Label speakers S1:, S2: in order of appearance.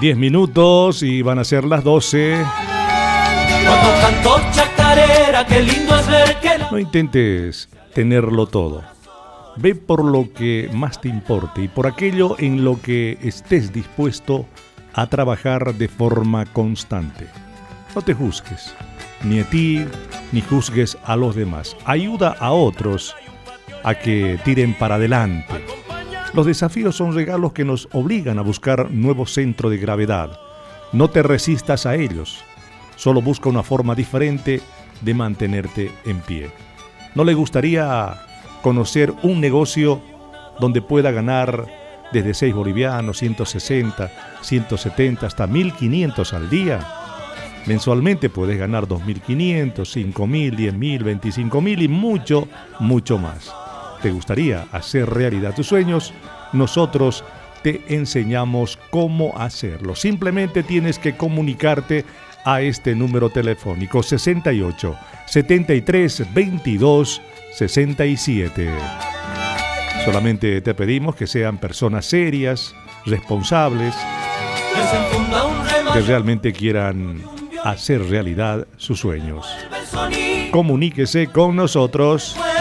S1: 10 minutos y van a ser las 12.
S2: Cuando canto chacarera, qué lindo es ver que
S1: No intentes tenerlo todo. Ve por lo que más te importe y por aquello en lo que estés dispuesto a trabajar de forma constante. No te juzgues, ni a ti, ni juzgues a los demás. Ayuda a otros a que tiren para adelante. Los desafíos son regalos que nos obligan a buscar nuevo centro de gravedad. No te resistas a ellos. Solo busca una forma diferente de mantenerte en pie. ¿No le gustaría conocer un negocio donde pueda ganar desde 6 bolivianos, 160, 170 hasta 1.500 al día? Mensualmente puedes ganar 2.500, 5.000, 10.000, 25.000 y mucho, mucho más. ¿Te gustaría hacer realidad tus sueños? Nosotros te enseñamos cómo hacerlo. Simplemente tienes que comunicarte a este número telefónico 68 73 22 67. Solamente te pedimos que sean personas serias, responsables, que realmente quieran hacer realidad sus sueños. Comuníquese con nosotros.